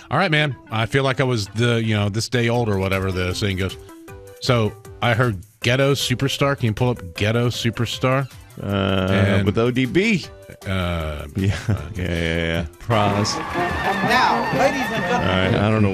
All right, man. I feel like I was this day old or whatever the saying goes. So I heard Ghetto Superstar. Can you pull up Ghetto Superstar? With ODB. Yeah. Pros. Now, ladies and gentlemen. All right, I don't know